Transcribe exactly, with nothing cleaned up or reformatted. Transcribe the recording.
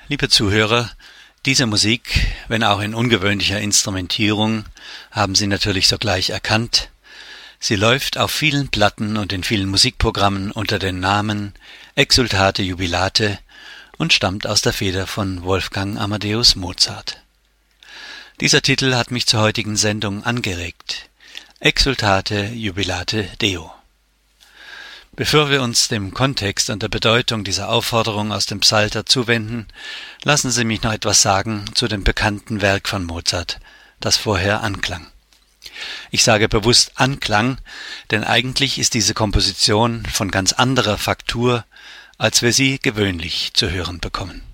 Liebe Zuhörer, diese Musik, wenn auch in ungewöhnlicher Instrumentierung, haben Sie natürlich sogleich erkannt. Sie läuft auf vielen Platten und in vielen Musikprogrammen unter dem Namen Exsultate Jubilate und stammt aus der Feder von Wolfgang Amadeus Mozart. Dieser Titel hat mich zur heutigen Sendung angeregt. Exsultate Jubilate Deo. Bevor wir uns dem Kontext und der Bedeutung dieser Aufforderung aus dem Psalter zuwenden, lassen Sie mich noch etwas sagen zu dem bekannten Werk von Mozart, das vorher anklang. Ich sage bewusst Anklang, denn eigentlich ist diese Komposition von ganz anderer Faktur, als wir sie gewöhnlich zu hören bekommen.